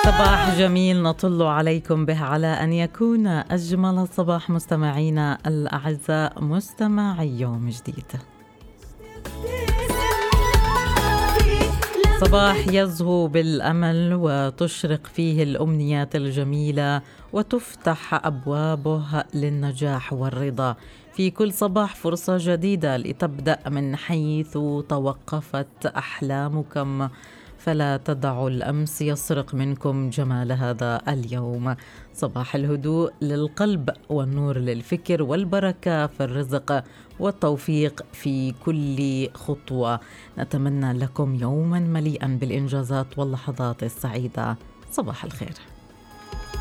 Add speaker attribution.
Speaker 1: صباح جميل نطل عليكم به على أن يكون أجمل صباح مستمعينا الأعزاء، مستمعي يوم جديد. صباح يزهو بالأمل وتشرق فيه الأمنيات الجميلة وتفتح أبوابه للنجاح والرضا. في كل صباح فرصة جديدة لتبدأ من حيث توقفت أحلامكم، فلا تدعوا الأمس يسرق منكم جمال هذا اليوم. صباح الهدوء للقلب والنور للفكر والبركة في الرزق والتوفيق في كل خطوة. نتمنى لكم يوما مليئا بالإنجازات واللحظات السعيدة. صباح الخير.